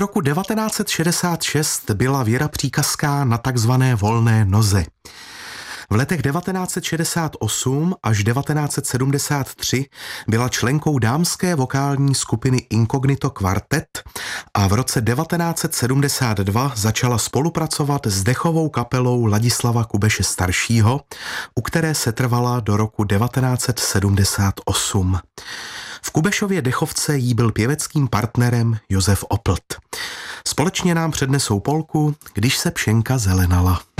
roku 1966 byla Věra Příkazská na takzvané volné noze. V letech 1968 až 1973 byla členkou dámské vokální skupiny Inkognito Quartet a v roce 1972 začala spolupracovat s dechovou kapelou Ladislava Kubeše staršího, u které se trvala do roku 1978. V Kubešově dechovce jí byl pěveckým partnerem Josef Oplt. Společně nám přednesou polku Když se pšenka zelenala.